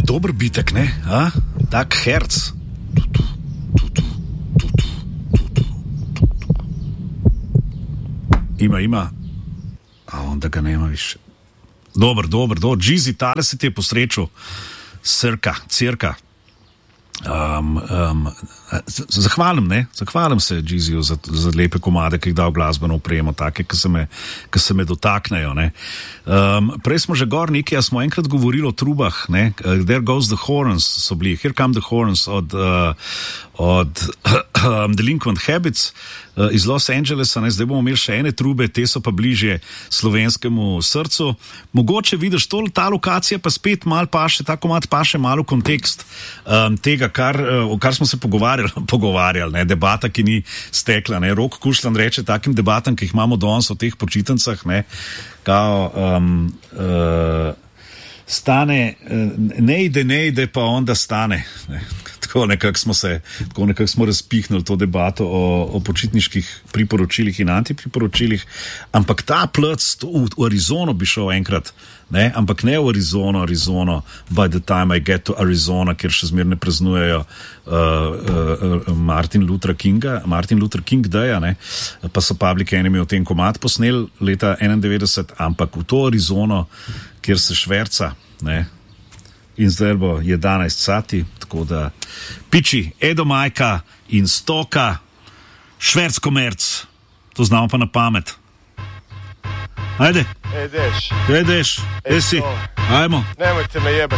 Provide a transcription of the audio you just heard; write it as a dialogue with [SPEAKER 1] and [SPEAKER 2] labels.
[SPEAKER 1] dober bitek, ne? A? Tak herc. Ima. A onda ga nema više. Dobar. Džizi, tale se ti je posrečil. Cirka. Zahvalim se Džiziju za lepe komade, ki jih dal glasbeno opremo, take, ki se me dotaknejo. Prej smo že gor nekaj, a smo enkrat govorili o trubah, ne? There Goes the Horns so bili, Here Come the Horns od Delinquent Habits iz Los Angelesa, ne? Zdaj bomo imeli še ene trube, te so pa bližje slovenskemu srcu. Mogoče vidiš, ta lokacija pa spet mal paše, ta komad paše malo kontekst tega, o kar smo se pogovarjali, ne? Debata, ki ni stekla, ne? Rok Kušlan reče takim debatam, ki jih imamo danes o teh počitnicah, ne? Kao stane, ne ide, pa onda stane, ne? Tako nekako smo razpihnili to debato o počitniških priporočilih in antipriporočilih, ampak ta plec v Arizono bi šel enkrat, ne? Ampak ne v Arizono, by the time I get to Arizona, kjer še zmer ne praznujejo Martin Luther King Day, ne? Pa so Public Enemy o tem komad posneli leta 91, ampak v to Arizono, kjer se šverca, ne? In zdaj bo 11 sati, tako da piči, Edo Majka in Stoka, šverc komerc, to znamo pa na pamet. Ajde.
[SPEAKER 2] Edeš.
[SPEAKER 1] Esi. Ajmo.
[SPEAKER 2] Nemojte me jebati.